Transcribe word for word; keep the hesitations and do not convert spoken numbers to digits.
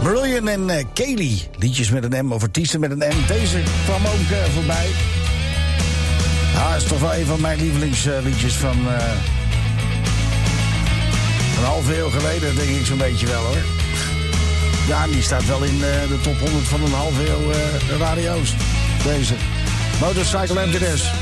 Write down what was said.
Marillion en uh, Kaylee. Liedjes met een M of artiesten met een M. Deze kwam ook uh, voorbij. Ah, is toch wel een van mijn lievelingsliedjes uh, van... Uh, een halve eeuw geleden, denk ik zo'n beetje wel, hoor. Ja, die staat wel in uh, de top honderd van een halve eeuw uh, radio's. Deze. Motorcycle M T S.